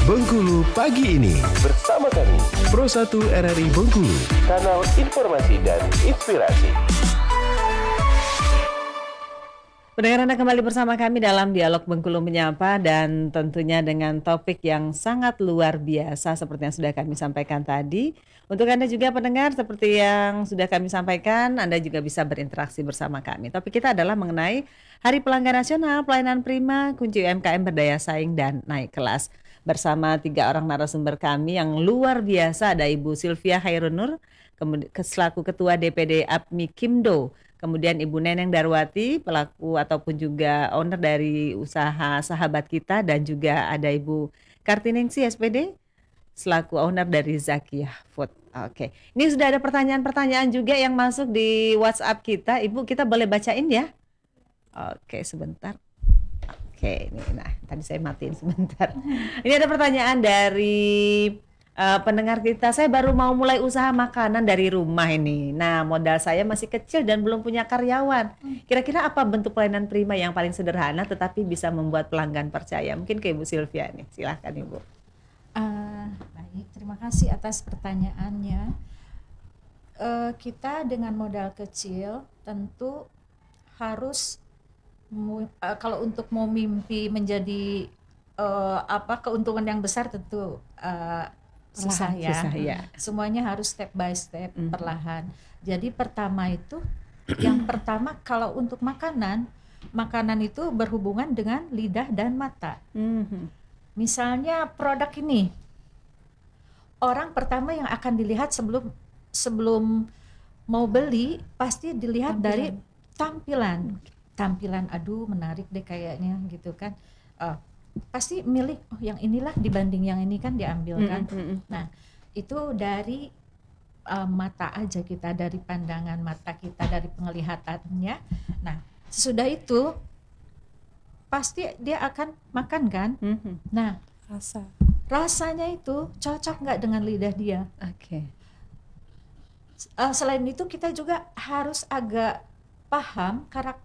Bengkulu pagi ini Bersama kami, Pro 1 RRI Bengkulu. kanal informasi dan inspirasi. Pendengar Anda kembali bersama kami dalam Dialog Bengkulu Menyapa, dan tentunya dengan topik yang sangat luar biasa seperti yang sudah kami sampaikan tadi. Untuk Anda juga pendengar, seperti yang sudah kami sampaikan, Anda juga bisa berinteraksi bersama kami. Topik kita adalah mengenai Hari Pelanggan Nasional, Pelayanan Prima, Kunci UMKM Berdaya Saing dan Naik Kelas. Bersama 3 orang narasumber kami yang luar biasa, ada Ibu Sylvia Hairunur, selaku Ketua DPD APMI Kimdo. Kemudian Ibu Neneng Darwati, pelaku ataupun juga owner dari usaha Sahabat Kita, dan juga ada Ibu Kartiningsi SPD, selaku owner dari Zakiyah Food. Oke, ini sudah ada pertanyaan-pertanyaan juga yang masuk di WhatsApp kita. Ibu, kita boleh bacain ya? Oke, sebentar. Oke, ini, nah tadi saya matiin sebentar. Ini ada pertanyaan dari pendengar kita. Saya baru mau mulai usaha makanan dari rumah ini. Nah, modal saya masih kecil dan belum punya karyawan. Kira-kira apa bentuk pelayanan prima yang paling sederhana tetapi bisa membuat pelanggan percaya? Mungkin ke Ibu Sylvia nih. Silahkan Ibu. Baik, terima kasih atas pertanyaannya. Kita dengan modal kecil tentu harus kalau untuk mau mimpi menjadi keuntungan yang besar tentu susah ya. Semuanya harus step by step, perlahan. Jadi yang pertama kalau untuk makanan itu berhubungan dengan lidah dan mata. Misalnya produk ini, orang pertama yang akan dilihat sebelum mau beli pasti dilihat dari tampilan. Aduh menarik deh kayaknya gitu kan. Pasti milih yang inilah dibanding yang ini kan, diambil kan. Nah itu dari mata aja kita, dari pandangan mata kita, dari penglihatannya. Nah sesudah itu pasti dia akan makan kan. Nah rasanya itu cocok nggak dengan lidah dia. Selain itu kita juga harus agak paham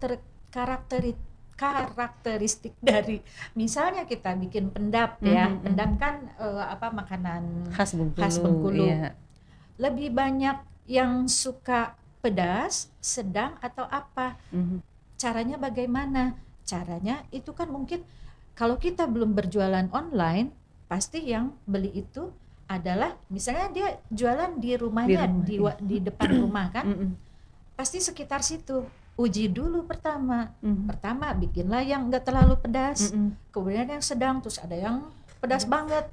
karakteristik dari, misalnya kita bikin pendap ya. Pendap kan makanan Khas Bengkulu. Iya. Lebih banyak yang suka pedas, sedang atau apa. Caranya bagaimana? Caranya itu kan mungkin kalau kita belum berjualan online, pasti yang beli itu adalah misalnya dia jualan di rumahnya, di depan rumah kan. Pasti sekitar situ. Uji dulu pertama bikinlah yang enggak terlalu pedas, kemudian yang sedang, terus ada yang pedas banget.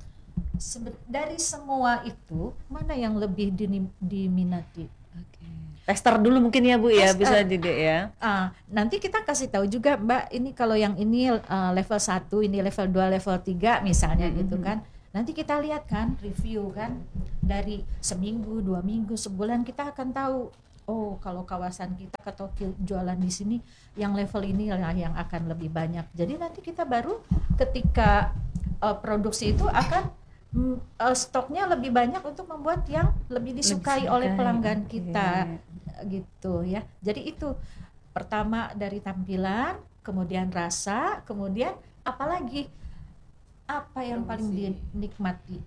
Dari semua itu mana yang lebih diminati? Tester dulu mungkin ya Bu ya, bisa juga ya. Nanti kita kasih tahu juga Mbak, ini kalau yang ini level 1, ini level 2, level 3 misalnya gitu kan. Nanti kita lihat kan, review kan, dari seminggu, 2 minggu, sebulan kita akan tahu. Oh, kalau kawasan kita atau jualan di sini yang level ini lah yang akan lebih banyak. Jadi nanti kita baru ketika produksi itu akan stoknya lebih banyak untuk membuat yang lebih disukai oleh pelanggan kita gitu ya. Jadi itu pertama dari tampilan, kemudian rasa, kemudian apalagi apa yang paling dinikmati,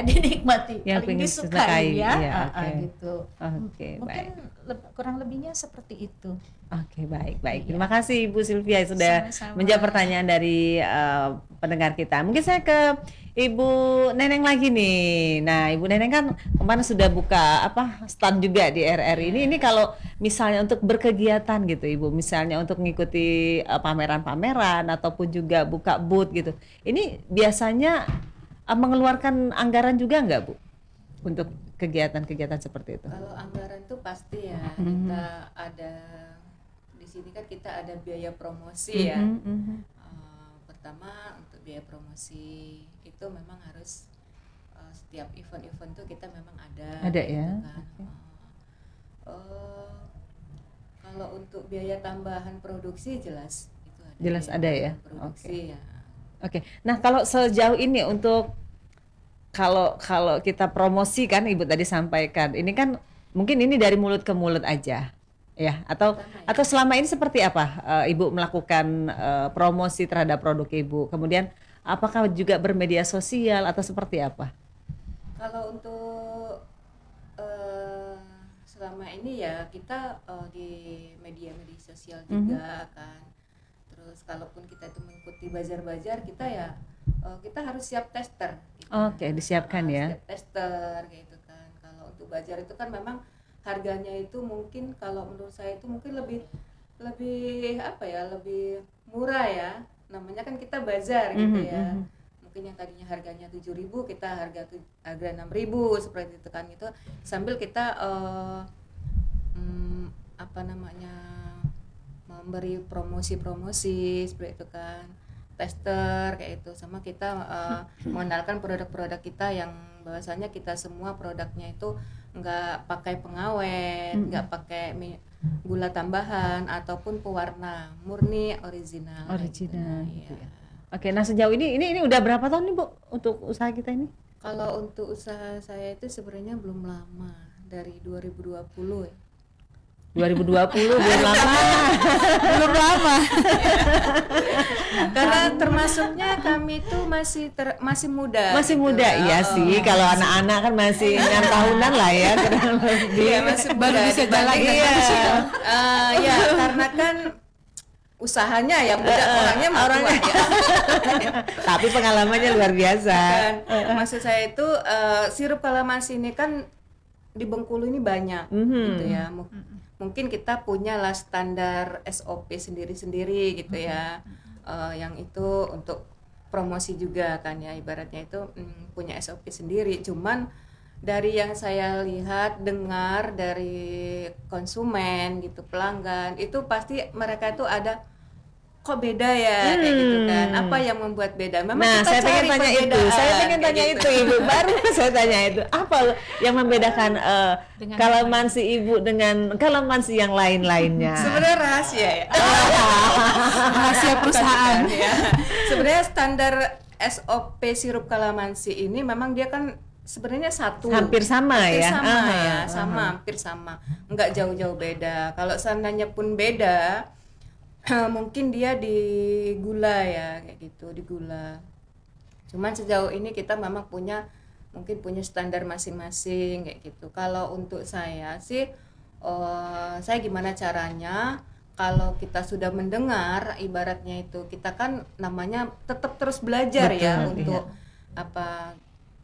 yang paling disukai, disukai ya, gitu. Baik. Mungkin kurang lebihnya seperti itu. Baik. Iya. Terima kasih Ibu Sylvia sudah Sama-sama. menjawab pertanyaan dari pendengar kita. Mungkin saya ke Ibu Neneng lagi nih. Nah, Ibu Neneng kan kemarin sudah buka stand juga di RRI ini. Ini kalau misalnya untuk berkegiatan gitu Ibu, misalnya untuk mengikuti pameran-pameran ataupun juga buka booth gitu. Ini biasanya mengeluarkan anggaran juga nggak Bu untuk kegiatan-kegiatan seperti itu? Kalau anggaran itu pasti ya, kita ada di sini kan kita ada biaya promosi ya. Pertama untuk biaya promosi itu memang harus setiap event-event tuh kita memang ada Ada gitu ya. kan. Kalau untuk biaya tambahan produksi jelas itu ada. Jelas ada ya. Produksi ya. Oke. Nah, kalau sejauh ini untuk kalau kita promosi kan Ibu tadi sampaikan, ini kan mungkin ini dari mulut ke mulut aja. Ya, atau selama ini seperti apa Ibu melakukan promosi terhadap produk Ibu? Kemudian Apakah juga bermedia sosial atau seperti apa? Kalau untuk selama ini ya kita di media-media sosial juga kan. Terus kalaupun kita itu mengikuti bazar-bazar, kita ya kita harus siap tester. Gitu. Oke, disiapkan ya. Siap tester gitu kan. Kalau untuk bazar itu kan memang harganya itu mungkin kalau menurut saya itu mungkin lebih apa ya, lebih murah ya. Namanya kan kita bazar gitu ya. Mungkin yang tadinya harganya 7.000 kita harga 6.000 seperti itu kan, gitu sambil kita apa namanya memberi promosi seperti itu kan, tester kayak itu, sama kita mengenalkan produk-produk kita yang bahwasanya kita semua produknya itu nggak pakai pengawet, nggak pakai gula tambahan ataupun pewarna, murni original gitu. Gitu ya. Oke, nah sejauh ini udah berapa tahun nih Bu untuk usaha kita ini? Kalau untuk usaha saya itu sebenarnya belum lama, dari 2020 ya. 2020 belum lama. Belum lama. Karena termasuknya kami itu masih muda. Masih gitu. muda, iya sih. Kalau anak-anak kan masih 6 tahunan lah ya, kurang lebih. Iya, masih Baru muda bisa jalan dibanding- dengan kecil. Ya, karena kan usahanya ya muda, orangnya mah tua ya. Tapi pengalamannya luar biasa. Kan, maksud saya itu sirup kalamansi ini kan di Bengkulu ini banyak gitu ya. Mungkin kita punya lah standar SOP sendiri-sendiri gitu ya. Yang itu untuk promosi juga kan ya, ibaratnya itu punya SOP sendiri. Cuman dari yang saya lihat, dengar dari konsumen gitu, pelanggan, itu pasti mereka itu ada kok beda ya kayak gitu kan. Apa yang membuat beda? Memang Nah, kita saya pengen cari tanya itu. perbedaan, Saya pengen kayak tanya gitu. itu, Ibu. Baru saya tanya itu. Apa yang membedakan Dengan kalamansi Ibu dengan kalamansi yang lain-lainnya? Sebenarnya rahasia ya. Rahasia perusahaan. Ya. Sebenarnya standar SOP sirup kalamansi ini memang dia kan sebenarnya satu. Hampir sama Hampir ya? sama Aha, ya, aha. sama, hampir sama. Enggak jauh-jauh beda. Kalau seandainya pun beda, mungkin dia di gula ya, kayak gitu, di gula. Cuman sejauh ini kita memang mungkin punya standar masing-masing kayak gitu. Kalau untuk saya sih, saya gimana caranya? Kalau kita sudah mendengar, ibaratnya itu kita kan namanya tetap terus belajar ya. Betul, Untuk apa,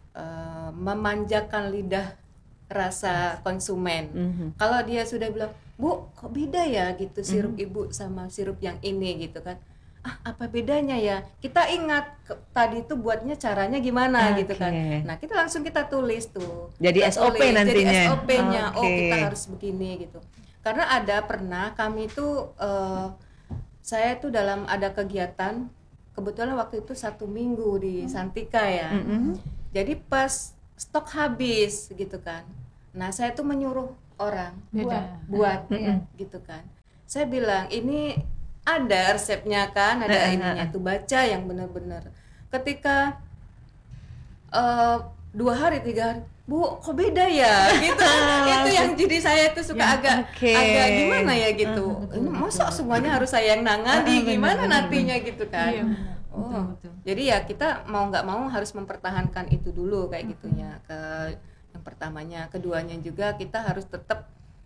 memanjakan lidah rasa konsumen. Kalau dia sudah bilang, Bu, kok beda ya gitu sirup Ibu sama sirup yang ini gitu kan. Apa bedanya ya? Kita ingat tadi itu buatnya caranya gimana gitu kan. Oke. Nah, kita langsung kita tulis tuh. Jadi Kita SOP tulis, nantinya. Jadi SOP-nya. Oh, Oke. kita harus begini gitu. Karena pernah kami tuh saya tuh dalam ada kegiatan, kebetulan waktu itu 1 minggu di Santika ya. Jadi pas stok habis gitu kan. Nah, saya tuh menyuruh orang buat gitu kan. Saya bilang, ini ada resepnya kan, ada ininya tuh, baca yang benar-benar. Ketika 2 hari 3 hari, Bu, kok beda ya gitu. Itu yang jadi saya tuh suka agak gimana ya gitu. Ini masa semuanya harus saya yang nangani, gimana nantinya gitu kan. Iya, betul. Jadi ya kita mau nggak mau harus mempertahankan itu dulu kayak gitunya. Yang pertamanya, keduanya juga kita harus tetap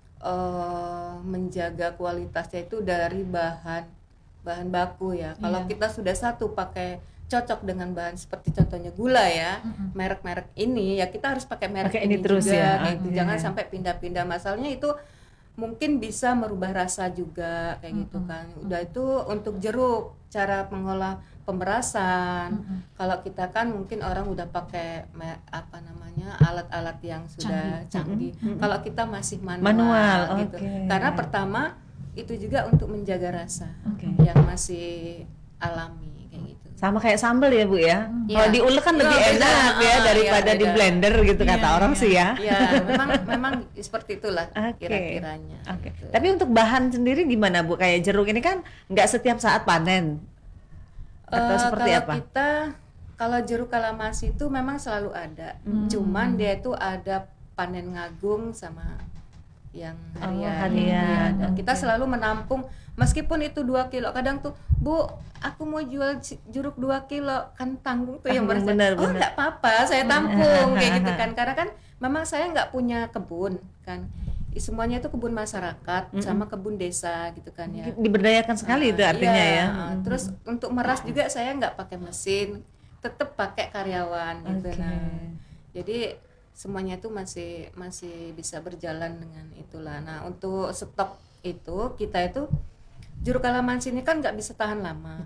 menjaga kualitasnya itu dari bahan baku ya. Kalau kita sudah satu pakai cocok dengan bahan seperti contohnya gula ya, merek-merek ini ya kita harus pakai merek ini terus juga, ya. kayak gitu. Jangan sampai pindah-pindah. Masalahnya itu mungkin bisa merubah rasa juga kayak gitu kan. Udah itu untuk jeruk, cara mengolah pemerasan. Kalau kita kan mungkin orang udah pakai alat-alat yang sudah canggih. Kalau kita masih manual gitu. oke. Karena pertama itu juga untuk menjaga rasa yang masih alami kayak gitu. Sama kayak sambal ya Bu ya. Kalau Iya. diulek kan lebih Beda. enak ya daripada Iya, di beda. blender gitu kata orang sih ya. Ya, memang seperti itulah Oke. kira-kiranya. Oke. gitu. Tapi untuk bahan sendiri gimana Bu? Kayak jeruk ini kan nggak setiap saat panen. Atau seperti kalau apa? Kalau jeruk kalamansi itu memang selalu ada. Cuman dia itu ada panen ngagung sama yang harian. harian. Dan kita selalu menampung meskipun itu 2 kilo. Kadang tuh, Bu, aku mau jual jeruk 2 kilo, kan tanggung tuh yang merasa. Benar, Oh, benar. enggak apa-apa, saya tampung kayak gitu kan. Karena kan memang saya nggak punya kebun kan. Semuanya itu kebun masyarakat sama kebun desa gitu kan ya. Diberdayakan sekali itu artinya Iya, ya. Terus untuk meras juga saya nggak pakai mesin, tetap pakai karyawan gitu. Oke. Nah, jadi semuanya itu masih bisa berjalan dengan itulah. Nah, untuk stok itu kita itu jeruk kalamansi ini kan nggak bisa tahan lama.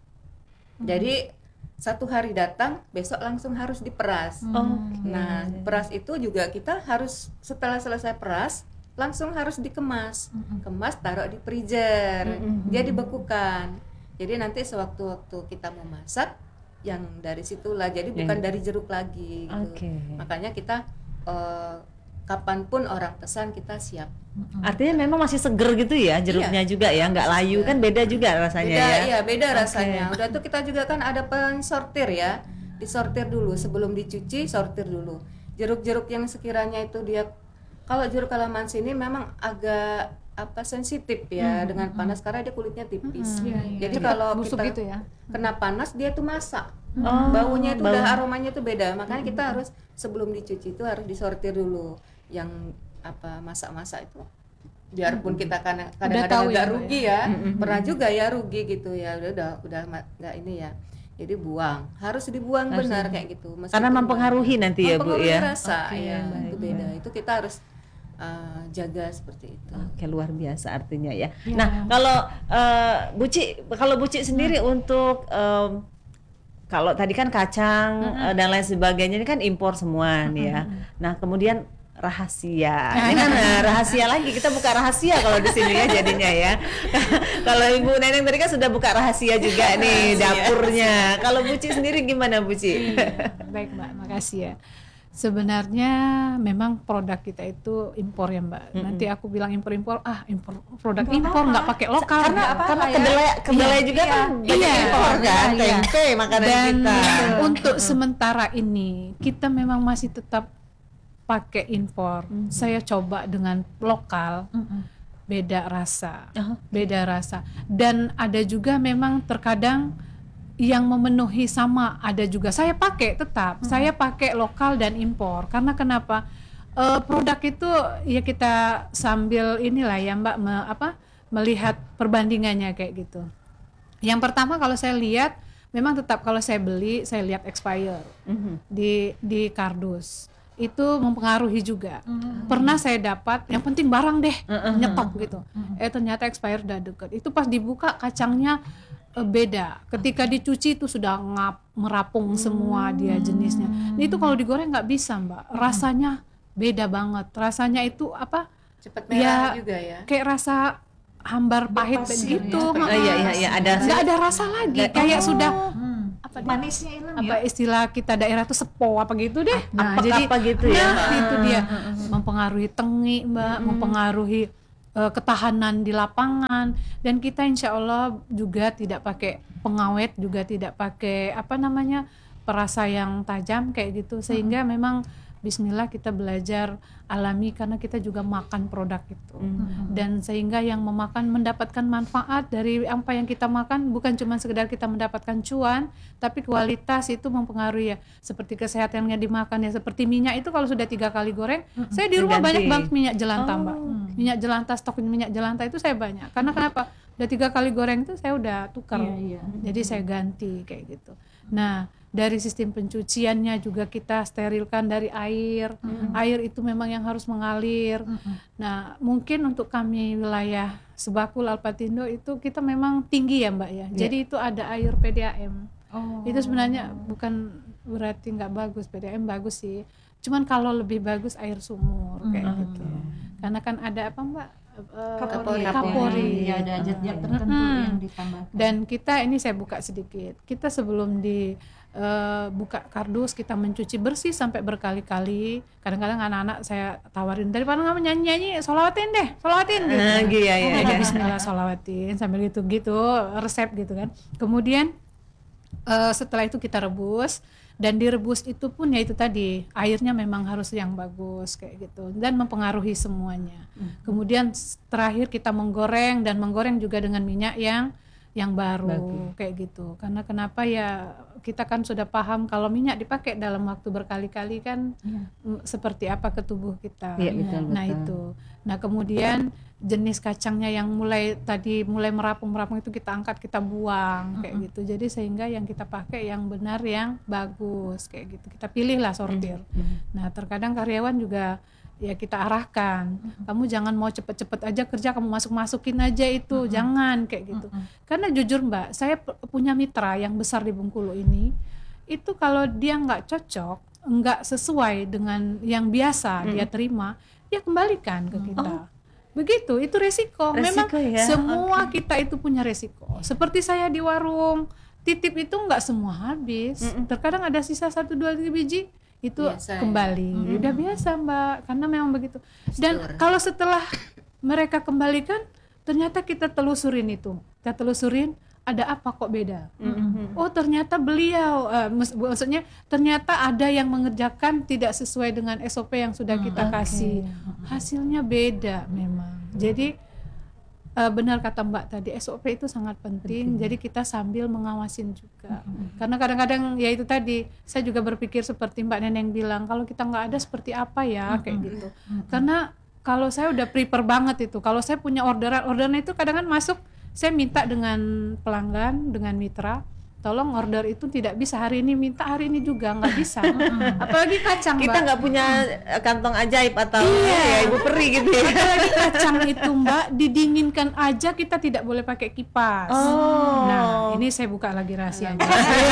Jadi 1 hari datang, besok langsung harus diperas. Nah, peras itu juga kita harus setelah selesai peras langsung harus dikemas. Kemas, taruh di freezer. Dia dibekukan. Jadi nanti sewaktu-waktu kita mau masak yang dari situlah. Jadi bukan dari jeruk lagi gitu. Oke. Makanya kita kapanpun orang pesan kita siap. Artinya memang masih seger gitu ya jeruknya juga ya, nggak layu kan, beda juga rasanya Beda, ya. iya beda rasanya. Udah tuh kita juga kan ada pensortir ya, disortir dulu sebelum dicuci, sortir dulu. Jeruk-jeruk yang sekiranya itu dia, kalau jeruk kalamansi ini memang agak sensitif ya dengan panas karena dia kulitnya tipis. Jadi kalau busuk kita gitu ya. kena panas dia tuh masak. Baunya itu udah aromanya tuh beda. Makanya kita harus sebelum dicuci itu harus disortir dulu. Yang masak-masak itu biarpun kita kadang-kadang tahu agak ya, rugi ya, pernah juga ya rugi gitu ya, udah nggak ini ya, jadi harus dibuang benar kayak gitu. Karena mempengaruhi nanti ya Bu mempengaruhi ya. rasa ya, itu beda, itu kita harus jaga seperti itu. Oke, luar biasa artinya ya. Nah, kalau Buci sendiri untuk kalau tadi kan kacang dan lain sebagainya ini kan impor semua nih ya. Nah, kemudian rahasia. Ini kan rahasia lagi. Kita buka rahasia kalau di sini ya jadinya ya. Kalau Ibu Neneng tadi kan sudah buka rahasia juga nih dapurnya. Kalau Buci sendiri gimana Buci? Baik Mbak, makasih ya. Sebenarnya memang produk kita itu impor ya Mbak. Nanti aku bilang impor, produk impor nggak pakai lokal. Karena kedelai juga kan banyak impor kan, tempe makanan Dan kita. untuk sementara ini kita memang masih tetap pakai impor. Saya coba dengan lokal. Beda rasa. Dan ada juga memang terkadang yang memenuhi sama, ada juga saya pakai tetap. Saya pakai lokal dan impor. Karena kenapa? Produk itu ya kita sambil inilah ya Mbak melihat perbandingannya kayak gitu. Yang pertama kalau saya lihat memang tetap kalau saya beli saya lihat expire di kardus. Itu mempengaruhi juga. Pernah saya dapat yang penting barang deh nyetok gitu. Ternyata expire udah deket. Itu pas dibuka kacangnya beda. Ketika dicuci itu sudah merapung semua dia jenisnya. Nah, itu kalau digoreng nggak bisa Mbak. Rasanya beda banget. Rasanya itu Cepat merah juga ya. Kayak rasa hambar pahit begitu. Iya ada. Nggak ada rasa lagi. Kayak sudah Manisnya hilang apa istilah kita daerah tuh sepo apa gitu deh. Nah, jadi apa gitu ya. Itu dia mempengaruhi tengi Mbak, mempengaruhi ketahanan di lapangan, dan kita insya Allah juga tidak pakai pengawet, juga tidak pakai perasa yang tajam kayak gitu, sehingga memang Bismillah kita belajar alami karena kita juga makan produk itu. Dan sehingga yang mendapatkan manfaat dari apa yang kita makan bukan cuma sekedar kita mendapatkan cuan, tapi kualitas itu mempengaruhi ya. Seperti kesehatan yang dimakan ya, seperti minyak itu kalau sudah 3 kali goreng, saya di rumah banyak banget minyak jelantah Mbak. Minyak jelantah, stok minyak jelantah itu saya banyak. Karena kenapa? Udah 3 kali goreng itu saya udah tukar. Jadi saya ganti kayak gitu. Nah, dari sistem pencuciannya juga kita sterilkan dari air. Air itu memang yang harus mengalir. Nah, mungkin untuk kami wilayah Sebakul Alpatindo itu kita memang tinggi ya Mbak ya. Jadi itu ada air PDAM. Itu sebenarnya bukan berarti nggak bagus, PDAM bagus sih. Cuman kalau lebih bagus air sumur kayak gitu. Karena kan ada apa Mbak? Kapori. Ya, ada zat-zat tertentu yang ditambahkan. Dan kita ini saya buka sedikit. Kita sebelum buka kardus kita mencuci bersih sampai berkali-kali. Kadang-kadang anak-anak saya tawarin daripada nggak nyanyi solawatin gitu. Iya. Bismillah solawatin sambil gitu resep gitu kan. Kemudian setelah itu kita rebus Dan direbus itu pun ya itu tadi, airnya memang harus yang bagus kayak gitu dan mempengaruhi semuanya. Kemudian terakhir kita menggoreng, dan menggoreng juga dengan minyak yang baru kayak gitu. Karena kenapa ya, kita kan sudah paham kalau minyak dipakai dalam waktu berkali-kali kan seperti apa ke tubuh kita. Iya, betul, Nah betul. itu. Nah kemudian jenis kacangnya yang mulai merapung itu kita angkat, kita buang kayak gitu. Jadi sehingga yang kita pakai yang benar, yang bagus kayak gitu. Kita pilihlah sortir. Nah terkadang karyawan juga ya kita arahkan, kamu jangan mau cepet-cepet aja kerja, kamu masukin aja itu, jangan kayak gitu. Karena jujur Mbak, saya punya mitra yang besar di Bengkulu ini, itu kalau dia nggak cocok, nggak sesuai dengan yang biasa dia terima, dia kembalikan ke kita. Begitu, itu resiko. Memang ya? semua kita itu punya resiko. Seperti saya di warung, titip itu nggak semua habis. Terkadang ada sisa 1, 2, 3 biji, itu Biasa, kembali. Udah biasa Mbak, karena memang begitu. Dan kalau setelah mereka kembalikan, ternyata kita telusurin itu. Kita telusurin, ada apa kok beda? Oh ternyata beliau, maksudnya ternyata ada yang mengerjakan tidak sesuai dengan SOP yang sudah kita kasih. Hasilnya beda memang. Jadi benar kata Mbak tadi, SOP itu sangat penting. Jadi kita sambil mengawasin juga. Karena kadang-kadang ya itu tadi, saya juga berpikir seperti Mbak Neneng bilang, kalau kita nggak ada seperti apa ya kayak gitu. Karena kalau saya udah prepare banget itu, kalau saya punya orderan itu kadang-kadang masuk, saya minta dengan pelanggan, dengan mitra, tolong order itu tidak bisa hari ini, minta hari ini juga, nggak bisa. Apalagi kacang Kita Mbak. nggak punya kantong ajaib atau Iya. ya ibu peri gitu ya. Apalagi kacang itu Mbak, didinginkan aja kita tidak boleh pakai kipas. Oh. Nah ini saya buka lagi rahasianya.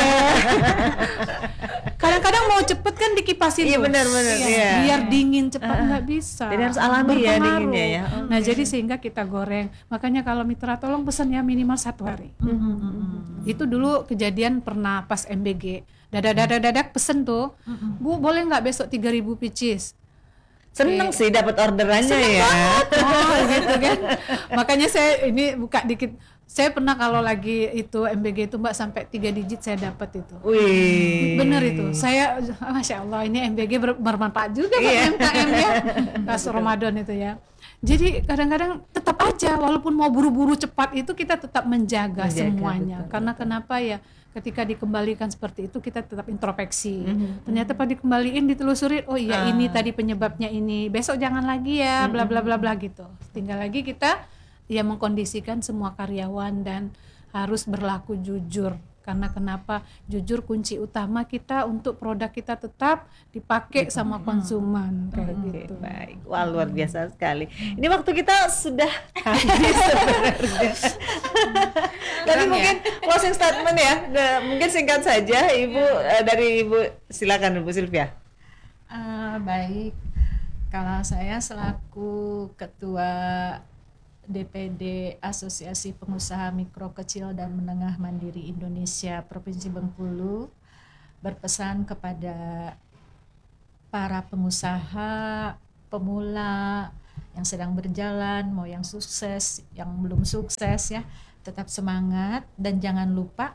Kadang-kadang mau cepet kan dikipasin Iya, tuh. benar-benar, iya. Biar dingin cepat nggak bisa. Jadi harus alami ya Berpengaruh. dinginnya ya. Nah jadi sehingga kita goreng. Makanya kalau mitra tolong pesan ya minimal 1 hari. Itu dulu kejadian pernah pas MBG. Dadak pesen tuh, Bu boleh nggak besok 3.000 pieces? Seneng sih dapat orderannya ya. Oh gitu kan. Makanya saya ini buka dikit. Saya pernah kalau lagi itu MBG itu Mbak sampai 3 digit saya dapat itu. Wih. Bener itu. Saya Masya Allah ini MBG bermanfaat juga buat UMKM ya. Pas Ramadan itu ya. Jadi kadang-kadang tetap aja walaupun mau buru-buru cepat itu kita tetap menjaga semuanya. betul, Karena kenapa ya? Ketika dikembalikan seperti itu kita tetap introspeksi. Ternyata pas dikembaliin ditelusurin, oh iya ini tadi penyebabnya ini. Besok jangan lagi ya, bla bla bla bla gitu. Tinggal lagi kita ya mengkondisikan semua karyawan dan harus berlaku jujur. Karena kenapa? Jujur kunci utama kita untuk produk kita tetap dipakai sama konsumen kayak gitu. Baik, wah luar biasa sekali. Ini waktu kita sudah habis sebenarnya. Tapi mungkin closing statement ya, mungkin singkat saja Ibu, dari Ibu, silakan Ibu Sylvia. Baik, kalau saya selaku Ketua DPD Asosiasi Pengusaha Mikro Kecil dan Menengah Mandiri Indonesia Provinsi Bengkulu berpesan kepada para pengusaha pemula yang sedang berjalan, mau yang sukses, yang belum sukses ya, tetap semangat dan jangan lupa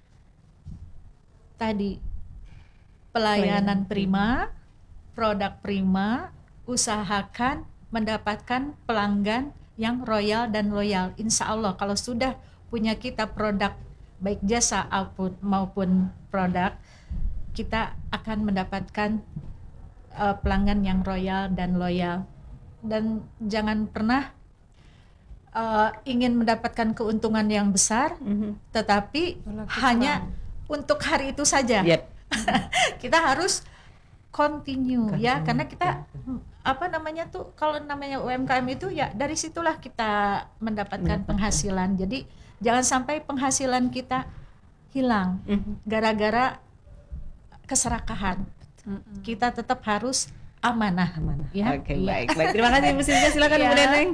tadi pelayanan prima, produk prima, usahakan mendapatkan pelanggan yang royal dan loyal. Insya Allah kalau sudah punya kita produk baik jasa maupun produk, kita akan mendapatkan pelanggan yang royal dan loyal. Dan jangan pernah ingin mendapatkan keuntungan yang besar, tetapi hanya untuk hari itu saja. Yep. Kita harus continue ya, karena kita kalau namanya UMKM itu ya dari situlah kita mendapatkan penghasilan. Jadi jangan sampai penghasilan kita hilang gara-gara keserakahan. Kita tetap harus amanah. Ya. Oke, Iya. baik. Terima kasih Ibu Sylvia, silakan Ibu Iya. Neneng.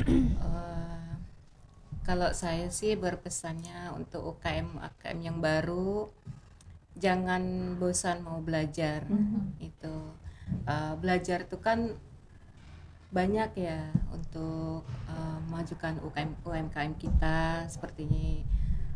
Kalau saya sih berpesannya untuk UKM yang baru, jangan bosan mau belajar. Itu belajar itu kan banyak ya untuk memajukan UMKM kita, seperti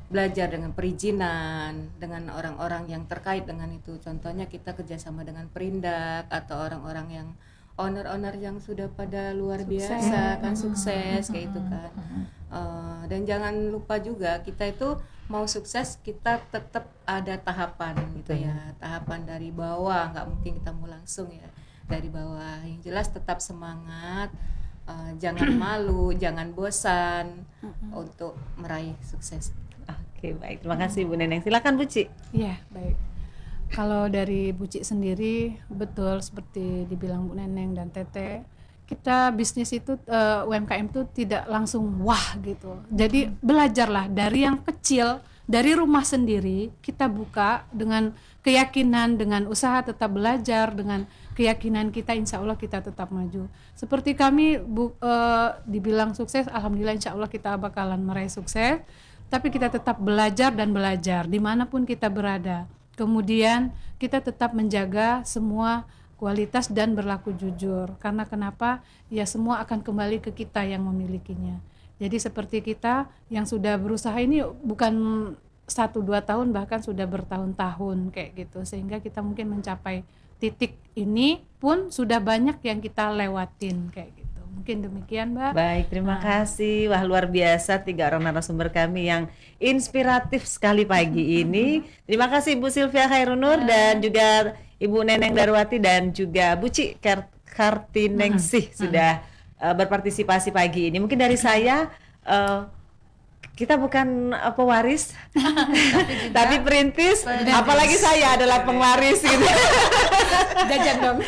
belajar dengan perizinan, dengan orang-orang yang terkait dengan itu. Contohnya kita kerjasama dengan Perindak atau orang-orang yang owner-owner yang sudah pada luar biasa kan, sukses kayak itu kan. Dan jangan lupa juga kita itu mau sukses kita tetap ada tahapan gitu ya, tahapan dari bawah, nggak mungkin kita mau langsung ya dari bawah. Yang jelas tetap semangat, jangan malu, jangan bosan untuk meraih sukses. Oke, baik. Terima kasih Bu Neneng. Silakan Bu Ci. Iya, baik. Kalau dari Bu Ci sendiri, betul seperti dibilang Bu Neneng dan Tete, kita bisnis itu UMKM itu tidak langsung wah gitu. Jadi belajarlah dari yang kecil, dari rumah sendiri kita buka dengan keyakinan, dengan usaha tetap belajar, dengan keyakinan kita, insya Allah kita tetap maju. Seperti kami dibilang sukses, alhamdulillah insya Allah kita bakalan meraih sukses. Tapi kita tetap belajar dan belajar dimanapun kita berada. Kemudian kita tetap menjaga semua kualitas dan berlaku jujur. Karena kenapa? Ya semua akan kembali ke kita yang memilikinya. Jadi seperti kita yang sudah berusaha ini bukan 1-2 tahun, bahkan sudah bertahun-tahun kayak gitu. Sehingga kita mungkin mencapai titik ini pun sudah banyak yang kita lewatin kayak gitu. Mungkin demikian Mbak. Baik, terima kasih. Wah, luar biasa 3 orang narasumber kami yang inspiratif sekali pagi ini. Terima kasih Ibu Sylvia Khairunur dan juga Ibu Neneng Darwati dan juga Bu Ci Kartiningsih sudah berpartisipasi pagi ini. Mungkin dari saya kita bukan pewaris tapi perintis, apalagi saya adalah pengwaris gitu. Jajan dong.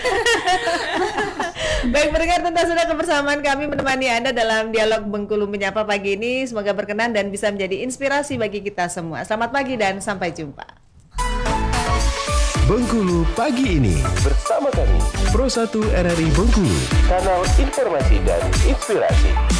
Baik pendengar, tentu sudah kebersamaan kami menemani Anda dalam dialog Bengkulu Menyapa pagi ini. Semoga berkenan dan bisa menjadi inspirasi bagi kita semua. Selamat pagi dan sampai jumpa. Bengkulu pagi ini Bersama kami, Pro 1 RRI Bengkulu. kanal informasi dan inspirasi.